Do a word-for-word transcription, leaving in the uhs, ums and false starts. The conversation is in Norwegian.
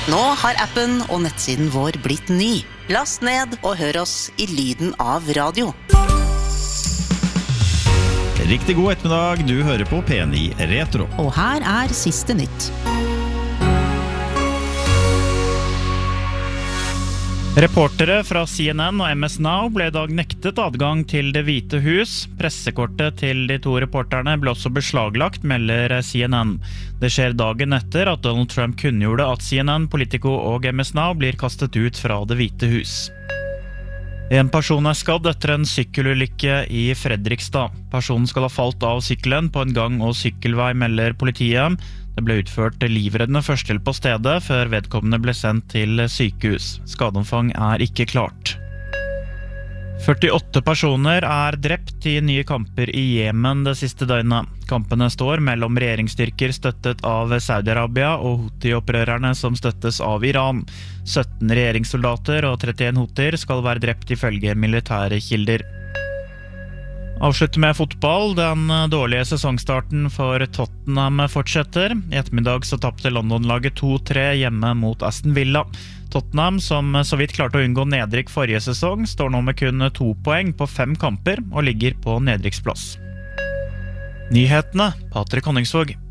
Nå har appen og nettsiden vår blitt ny. Last ned og hør oss i lyden av radio. Riktig god ettermiddag, du hører på P ni Retro. Og her er siste nytt. Reportere fra C N N og M S Now ble I dag nektet adgang til Det hvite hus. Pressekortet til de to reporterne ble også beslaglagt, melder C N N. Det skjer dagen etter at Donald Trump kunngjorde at C N N, Politico og M S Now blir kastet ut fra Det hvite hus. En person er skadd etter en sykkelulykke I Fredrikstad. Personen skal ha falt av sykkelen på en gang- og sykkelvei, melder politiet. Det ble utført livreddende førstehjelp på stedet før vedkommende ble sendt til sykehus. Skadeomfang er ikke klart. førtiåtte personer er drept I nye kamper I Yemen det siste døgnet. Kampene står mellom regjeringsstyrker støttet av Saudi-Arabia og Houthi-opprørerne som støttes av Iran. sytten regjeringssoldater og trettien Houthir skal være drept ifølge militære kilder. Avslutter med fotball. Den dårlige sesongstarten for Tottenham fortsetter. I ettermiddag så tappte London-laget to tre hjemme mot Aston Villa. Tottenham, som så vidt klarte å unngå nedrykk forrige sesong, står nå med kun to poeng på fem kamper og ligger på nedrykksplass. Nyhetene, Patrik Honningsvåg.